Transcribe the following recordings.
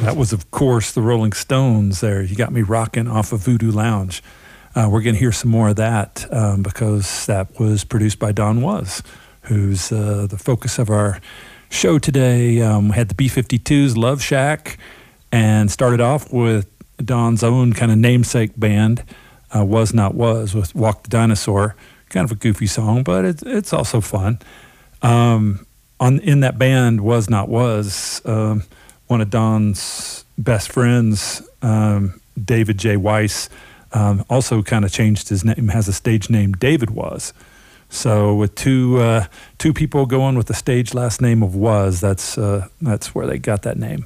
That was, of course, the Rolling Stones there. You Got Me Rockin' off of Voodoo Lounge. We're going to hear some more of that because that was produced by Don Was, who's the focus of our show today. We had the B-52s, Love Shack, and started off with Don's own kind of namesake band, Was Not Was, with Walk the Dinosaur. Kind of a goofy song, but it's also fun. In that band, Was Not Was, one of Don's best friends, David J. Weiss, also kind of changed his name, has a stage name, David Was. So with two people going with the stage last name of Was, that's where they got that name.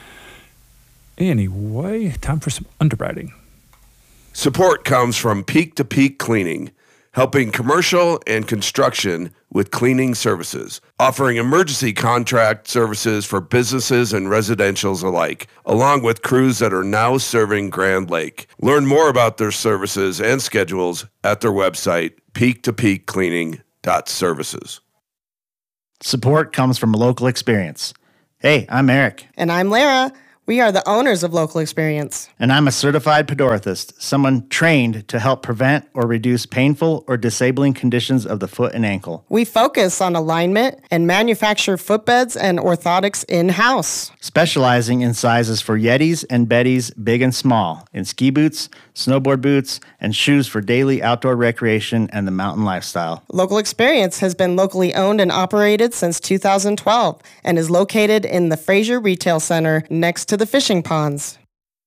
Anyway, time for some underwriting. Support comes from Peak to Peak Cleaning, helping commercial and construction with cleaning services, offering emergency contract services for businesses and residentials alike, along with crews that are now serving Grand Lake. Learn more about their services and schedules at their website, peaktopeakcleaning.services. Support comes from Local Experience. Hey, I'm Eric. And I'm Lara. We are the owners of Local Experience. And I'm a certified podorathist, someone trained to help prevent or reduce painful or disabling conditions of the foot and ankle. We focus on alignment and manufacture footbeds and orthotics in-house. Specializing in sizes for Yetis and Bettys, big and small, in ski boots, snowboard boots, and shoes for daily outdoor recreation and the mountain lifestyle. Local Experience has been locally owned and operated since 2012 and is located in the Fraser Retail Center next to the fishing ponds.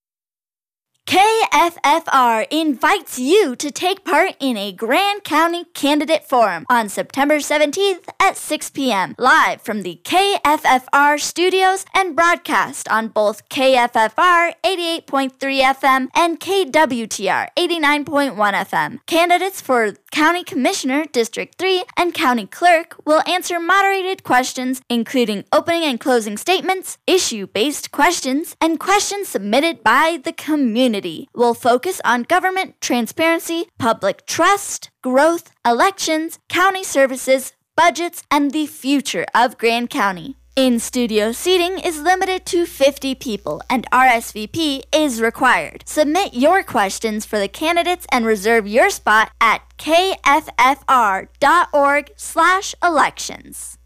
KFFR invites you to take part in a Grand County Candidate Forum on September 17th at 6 p.m. live from the KFFR studios and broadcast on both KFFR 88.3 FM and KWTR 89.1 FM. Candidates for County Commissioner, District 3, and County Clerk will answer moderated questions, including opening and closing statements, issue-based questions, and questions submitted by the community. Will focus on government transparency, public trust, growth, elections, county services, budgets, and the future of Grand County. In-studio seating is limited to 50 people, and RSVP is required. Submit your questions for the candidates and reserve your spot at kffr.org/elections.